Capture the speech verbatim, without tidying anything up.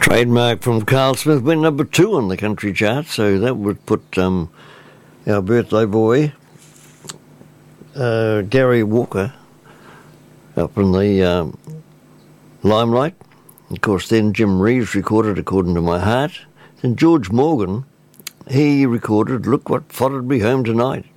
Trademark from Carl Smith went number two on the country chart, so that would put um, our birthday boy, uh, Gary Walker, up in the um, limelight. Of course, then Jim Reeves recorded According to My Heart. Then George Morgan, he recorded Look What Followed Me Home Tonight.